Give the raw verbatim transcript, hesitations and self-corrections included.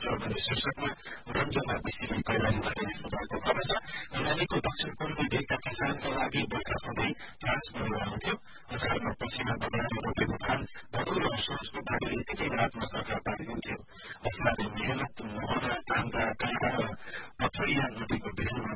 चौधरी शीर्षकमा रञ्जना विषयले कैलाली लगाइदिनु भएको खबर छ। कैलालीको दक्षिण पूर्वी भेगका किसानका लागि बर्खा सधैँ त्रास गरिरहन्थ्यो। असारमा पसिना बगाएर रोपेको धान भदौ र असोजको बाढी यतिकै रातमा सरकार पारिदिन्थ्यो। असारे मेहनत मोहना तान्दा काँडा र पथरिया नदीको भेलमा